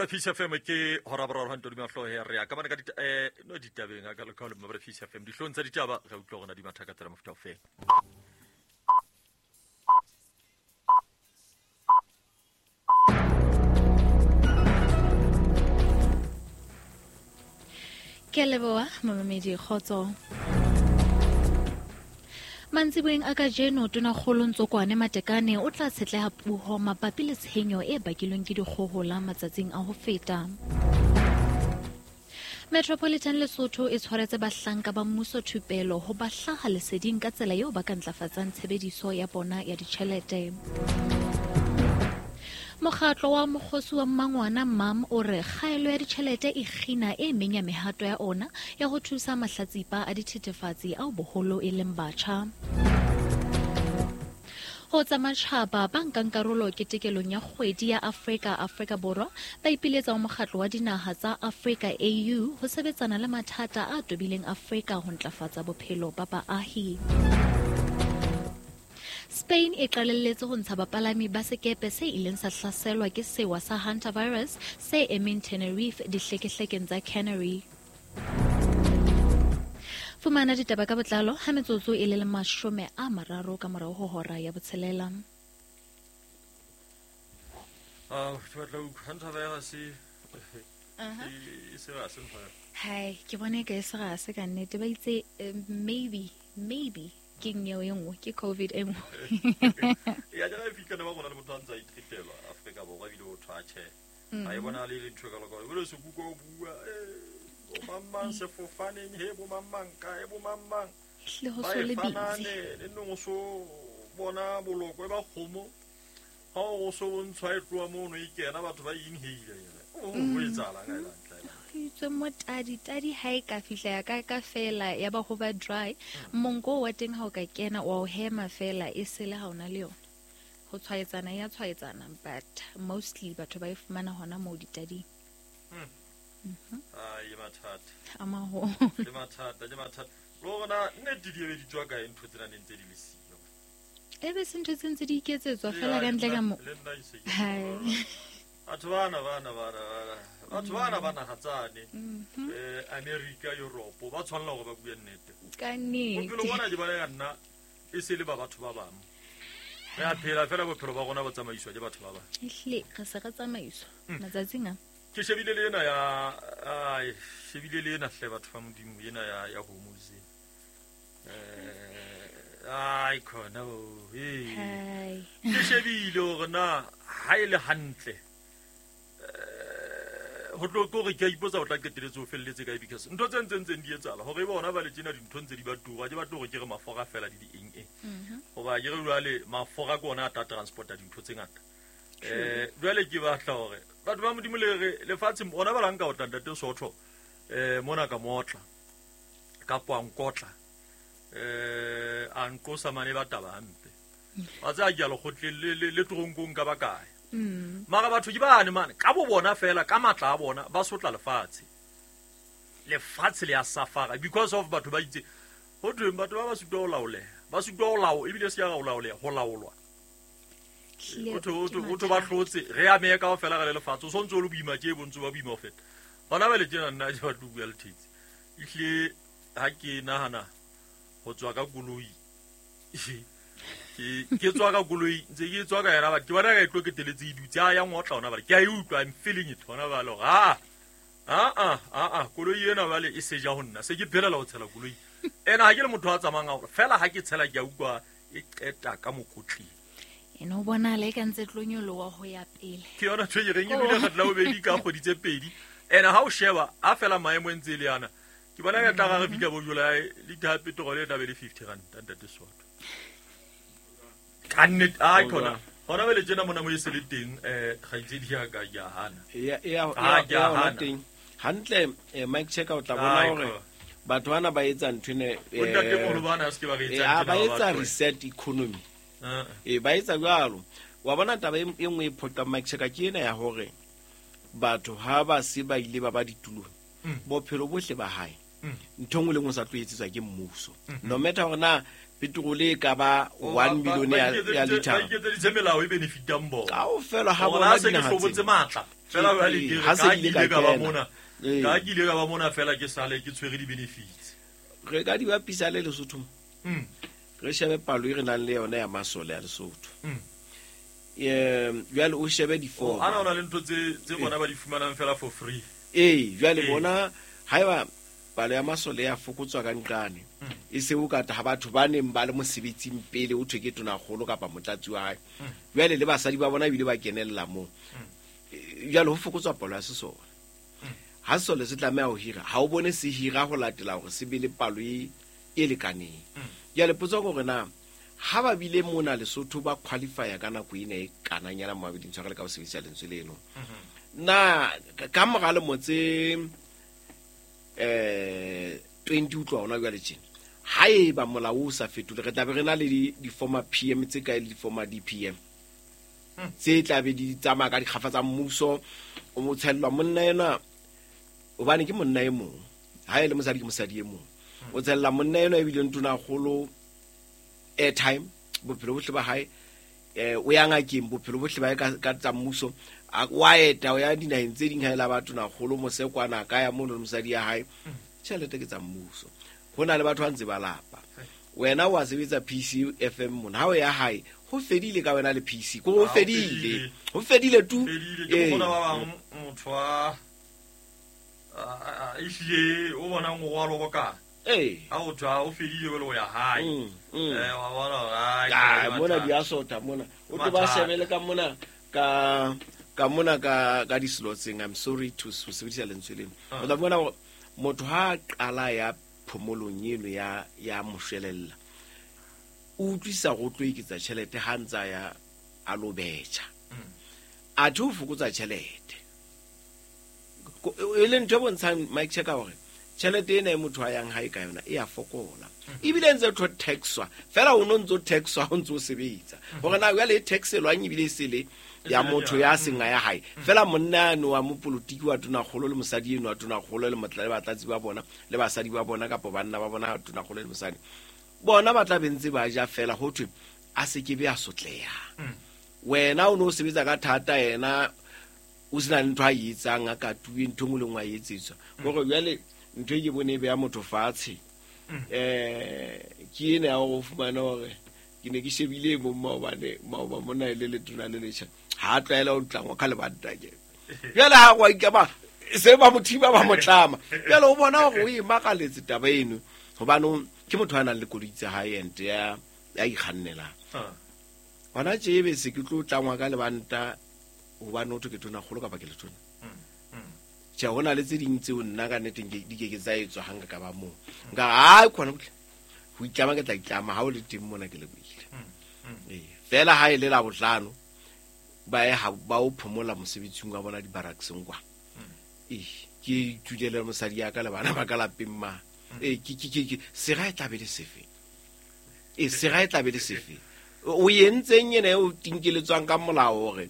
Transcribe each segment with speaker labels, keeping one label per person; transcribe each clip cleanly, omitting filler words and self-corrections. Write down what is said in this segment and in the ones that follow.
Speaker 1: Mabara Peace FM ke hora boraro hanto di mahlo he re ka bana ka no ditabeng ka le call Mabara Peace FM di hlontsha ditaba ga utlwa gona di mathaka tsela mofuta fe
Speaker 2: Ke leboa mamamedi khotso Mantsiboeng a kajeno tona kgolo Ntsokwane Matekane o tla tshetleha puho mabapi le tshenyo e bakilweng ke dikgohola matsatsing a ho feta. Metropolitan Lesotho e tshwaretse bahlanka ba mmuso thupelo ho ba hlaha leseding ka tsela eo ba ka ntlafatsang tshebediso ya bona ya ditjhelete. Mokgatlo wa Mokgosi wa Mmangwana MAM o re kgaelo ya ditjhelete e kgina e meng ya mehato ya ona ya ho thusa mahlatsipa a dithethefatsi ao boholo e leng batjha. Ho tsa matjhaba ba nkang karolo ketekelong ya kgwedi ya Afrika Borwa ba ipiletsa mokgatlo wa dinaha tsa Afrika AU ho sebetsana le mathata a tobileng Afrika ho ntlafatsa bophelo ba baahi. Spain e qalelletse ho ntsha bapalami ba sekepe se ileng sa hlaselwa ke sewa sa hantavirus se emeng Tenerife dihlekehlekeng tsa Canary. Fumana ditaba ka botlalo ha metsotso e le 30 ka morao ho hora ya botshelela.
Speaker 1: hantavirus
Speaker 2: Hai, ke bone ka sera se ka nnete ba itse maybe king yo yengwe ke COVID engwe
Speaker 1: ya jara fika na ba gona le motho a ntsa itritela Afrika Borwa bile o tshwache ha e bona le ntho ka lokalo bo se kuko bua bo mamang se fofaneng he bo mamang ka e bo mamang
Speaker 2: le ho so le bitse
Speaker 1: le no so bona boloko ba khomo ha o so bontshwa e tloa mo no ikena batho ba inhile o etsala ka ela
Speaker 2: itse mo tadi ha e ka fihla ka fela ya ba ho ba dry mongo wa teng ha o ka kena wa o hema fela e sele ha ona le yona ho tshwaetsana but mostly batho ba ifumana hona mo ditadi
Speaker 1: ye mathata
Speaker 2: amaho
Speaker 1: le mathata lo gona nne di di tswa ka ntho tsena ntse di le siyo
Speaker 2: ebe sentse tse di iketsetswa fela ka ntle ka mo hai
Speaker 1: batho bana gatsane America Europe ba tshwanela go ba bua nnete
Speaker 2: ka nnete
Speaker 1: o bona di bana nna e se le ba batho ba bang re a phela fela bophelo ba gona ba tsamaiswa ke batho ba bang
Speaker 2: ehle ga se ga tsamaiswa matsatsing a
Speaker 1: ke shebile le ena hle batho ba modimo ena ya homozi khona ke shebile gore na ha ile hantle ho tlo gore ke ipotsa o tla keteletse o felletse kae because ntho tse di etsala hore bona ba le tsena dintho tse di ba tura di ba tlo ke re mafora fela di eng hoba ke re jwale mafora ke ona a transporta dintho tse ngata jwale ke batla hore batho ba modimo le fatshe bona ba lanka o tlantate sotho mona ka motla ka pwankotla ankosa mane ba taba hampe ba tsa ke a le khotle le tronkong ka bakae mara batho ke bane mane ka bo bona fela ka matla a bona ba sotla lefatshe le ya safara because of batho ba itse ho thwe batho ba sutwa o lao ebile se ya ga o laole ho laolwa o to ba hlotse re a meka o fela ga le lefatshe o sontse o le boima ke bontse ba boima o feta bona ba le tsena nna je ba tlubu ya lethitse ihle ha ke nahana ho tswa ka koloi ke tswa ka koloi ntse ke tswa ka era ba ke bona ka itlo ke teletse e dutse ya ngotla ona ba ke a utlwa I'm feeling it ona ba lo koloi ena ba le e seja ho nna se ke phelela ho tshela koloi ena ha ke le motho a tsamanga fela ha ke tshela ke a utlwa e qeta ka mokotli
Speaker 2: ena o bona le ka ntse tlonyolo wa ho ya pele
Speaker 1: ke yona tshwe re nyebile ga tla o bedi ka kgoditse pedi ena ha o sheba a fela maemo ntse le yana ke bona ka tla ga fika bo July le ta petrol e tla be le 50 rand ntate Sotho kannet khona hona ba le tsena mona mo e se le teng ga itse di ya ka ya hana
Speaker 3: ya teng hantle Mike check out la bona hore batho bana ba etsa nthwene ba etsa reset economy ba etsa jalo wa bona taba e nngwe e phota Mike check ke ena ya hore batho ha ba se ba ile ba ditulong bophelo bohle ba hae nthongwe le ngwe sa tlo etsetswa ke mmuso no matter hore na petrole ka ba 1 million ya liter
Speaker 1: ditsemelao e benefitang bona
Speaker 3: kaofela ha bona
Speaker 1: dinahatse matla fela ba le
Speaker 3: ha se ile ka
Speaker 1: ba mona ka ile ka ba mona fela ke sale ke tshwere di benefits
Speaker 3: re ka di bapisa le Lesotho re shebe palo e re nang le yona ya masole ya Lesotho jwale o shebe di-form
Speaker 1: ana ona le ntho tse bona ba di fumanang fela for free
Speaker 3: jwale bona haeba palo ya masole ya fokotswa ka nqane e se o kata ha batho ba neng ba le mosebetsing pele o thwe ke tonakgolo kapa motlatsi wa hae jwale le basadi ba bona bile ba kenella moo jwale ho fokotswa palo ya sesole ha sesole se tlameha ho hira ha o bone se hira ho latela hore se be le palo e lekaneng jwale potso gore na ha ba bile mona Lesotho ba qualifya ka nako ena e kananyana mabedi ntshware le ka ho sebedisa lentswe leno na ka mogale motse 20 utlwa ona jwale tjena haeba molao o sa fetole re tlabe re na le di-former PM tse ka le di-former DPM tse tlabe di tsamaya ka dikgafa tsa mmuso o mo tshellwa monna ena o bane ke monna e mong ha ele mosadi ke mosadi e mong o tshella monna ena e bile ntona golo airtime bophelo bohle ba hae o ya ngakeng bophelo bohle ba ka tsa mmuso wa eta o ya dinaheng tse ding ha ela batho na golo mose kwana ka ya mono le mosadi ya hae tšhelete ke tsa mmuso hona le batho ba ntse ba lapa wena wa sebetsa PC FM mona ha o ya hae ho fedile ka wena le PC ko ho fedile tu
Speaker 1: bona ba bang motho a ihle o bona ngwalo go ka ha o twa o fedile go ya hae wa bona ga
Speaker 3: mona dia sota mona o tlo ba shebele ka mona ka di slots I'm sorry to sebedisa lentswe leno o tla bona motho ha qala ya phomolong eno ya moshwelella o utlwisa go tlo iketsa tšhelete ha ntsa ya a lobetša a tho fokotsa tšhelete e le ntho e bontshang Mike Cheka gore tšhelete ena e motho a yang hae ka yona e a fokola ebile ntse tho taxwa fela o no ntse o taxwa o ntse o sebetsa gore na ya le taxelwang ebile sele ya motho ya senga ya hae fela monna no wa mopolitiki wa tona golo le mosadi eno wa tona golo le motla le batlatsi ba bona le basadi ba bona kapo banna ba bona tona golo le mosadi bona ba tla bentse ba ja fela ho thwe a se ke be a sotleha wena o no sebetsa ka thata yena o sena ntho a itsang a ka tuwe ntho ngwe le ngwe a etsetswa gore jale ntho e ke bone be ya motho fatshe ke ene a go fumana gore ke ne ke shebile mo maobane maoba mona le tona le letšha ha a tlaela o tlangwa ka lebanta ke jale ha go ikaba se ba mothiba ba motlama jale o bona gore o imakaletse taba eno gobane ke motho a nang le koditse high-end ya ikgannela gona tsebe se ke tlo tlangwa ka lebanta gobane o thwe ke tona golo kapa ke le tona tša gona le tse ding tseo nna ka nneteng di ke tsa etswa hanga ka ba moo nka a kgona go itlama ke tla itlama ha o le teng mona ke le boile fela ha e le la botlano ba o phomola mosebetsing wa bona dibarakseng kwa ke itulele mosadi ya ka le bana ba ka lapeng ma sega e tlabe le sefe sega e tlabe le sefe o yentseng ene o tinkeletswang ka molao gore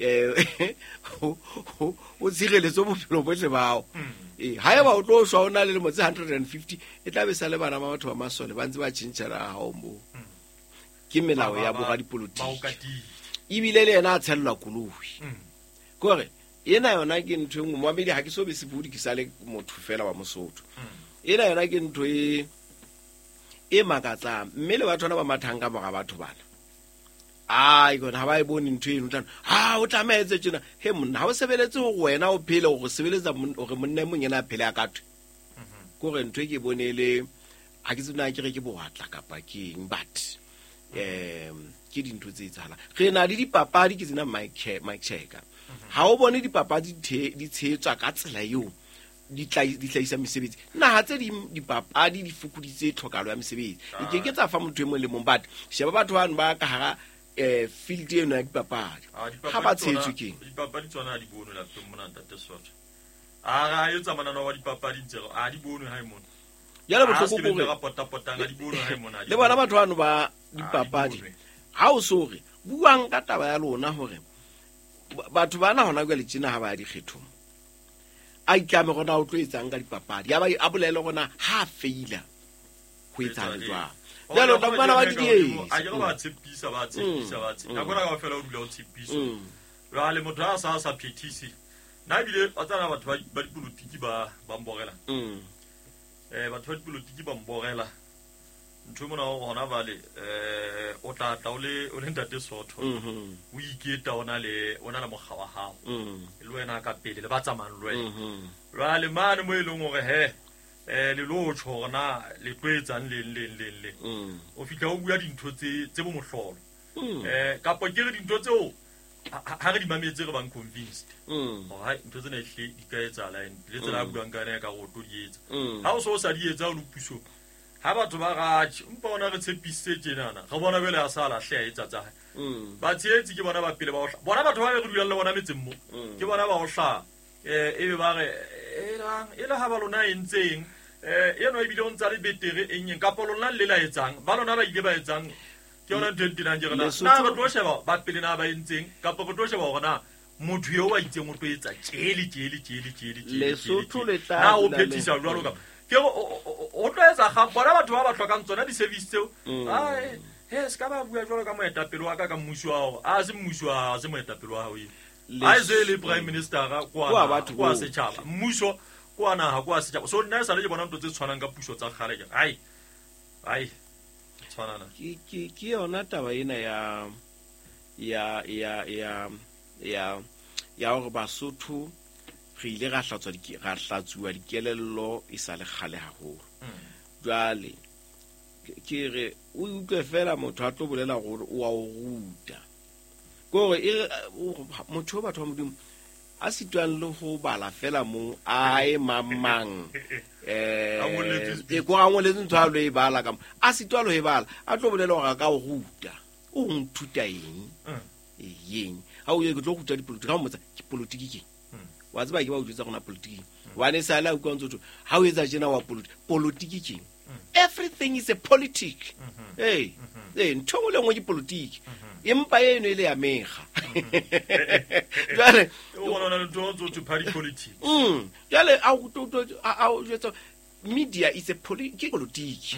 Speaker 3: o tshireletso bophelo bohle bao ha eba o tlo shwa o na le lemo tse 150 e tlabe sa le bana ba batho ba masole ba ntse ba tšhentšhela gao moo ke melao ya boga dipolotiki ebile le yena a tshelelwa koloi kore ena yona ke ntho engwe moamedi ga ke so be se bodi ke sa le motho fela wa Mosotho ena yona ke ntho e makatsang mme le batho ba mathang ka moga batho bana ikona ha ba e bone ntho eno tana o tlametse tjena he monna ha o sebeletse go wena o phele go sebeletsa gore monna e mong yena a phele a kathwe kore ntho e ke bonele ha ke tsena ke re ke boatla kapa keng but ke dintho tse tsala re na le dipapadi ke tsena Mike Cheka ha o bone dipapadi di tshetswa ka tsela eo di tlaisa mesebetsi na ha tse dipapadi di fokoditse tlhokalo ya mesebetsi ke tsa fa motho e mong le mong but sheba batho bana ba ka hara field e na dipapadi ha ba tshetswe ke
Speaker 1: dipapadi tsona di bono la mona ntate Sotho ga yo tsamanana wa dipapadi ntse di bono ha e mona
Speaker 3: ya le botlhoko
Speaker 1: gore potang di bono ha e mona
Speaker 3: le bona batho bana ba dipapadi ha o sore buang ka taba ya lona hore batho bana hona go le tsena ha ba di kgethong a itlame gona o tlo etsang ka dipapadi ya ba a bolele gona ha feila go etsa le jwa jalo ta bana ba di
Speaker 1: a ke ba tshepisa ya bona ka fela o dula o tshepiso ra le motho a sa phethisi na bile a tsana batho ba dipolotiki ba mbogela batho ba dipolotiki ba mbogela ntho mona ona vale o tla o le ntate Sotho o iketa ona la mogawa hao le wena ka pele le ba tsamang le wena ra le mane mo eleng gore le lo tshona le twetsang le o fitla o bua dintho tse bo mohlolo ka po ke re dintho tseo ha re di mametse re bang convinced alright ntho tsena ehle di ka etsa line le tsela buang ka ne ka go to di etsa ha o so sa di etsa o lupuso ha batho ba gachi mpa ona re tshepisitse tjenana re bona bele a sala hle etsa tsa ba tshetsi ke bona ba pele ba ohla bona batho ba re dulang le bona metseng mo ke bona ba ohla ebe ba re ela ha ba lona entseng eno e bile o ntsa le betere enyeng ka polona le la etsang ba lona ba ile ba etsang ke ona tentinang je rena na re tlo sheba ba pele na ba entseng ka po tlo sheba gona motho yo wa itseng o tlo etsa jeli
Speaker 3: Lesotho le tla
Speaker 1: na o phethisa jwalo ka ke o tlo etsa ga bona batho ba tlhokang tsona di service tseo ai ska ba bua jwalo ka moetapele wa ka mmuso wa a se mmuso wa se moetapele wa hao ai ze le prime minister ga kwa setšhaba mmuso kwa na ha kwa setšhaba so nna sa le bona ntse tshwanang ka puso tsa khale ai tshwanana
Speaker 3: ke yona taba ena ya gore Basotho re ile ga hlatsuwa dikelello e sa le khale haholo jwale ke re o utlwe fela motho a tlo bolela gore o a o ruta gore motho batho ba modimo a sitwang le go bala fela mo a e mamang go angoletse ntho a lo e bala ka a sitwa lo e bala a tlo bolela gore ka o ruta o nthuta eng ha o ye go tlo go tsa dipolotiki ga motsa ke polotiki ke wa tseba ke ba o jutsa gona polotiki wa ne sala o kwantso to ha o etsa jena wa polotiki ke everything is a politic ntho le ngwe ke polotiki empa eno ile ya mega jale
Speaker 1: o bona le ntho tso party politics
Speaker 3: jale a o jetsa media is a politics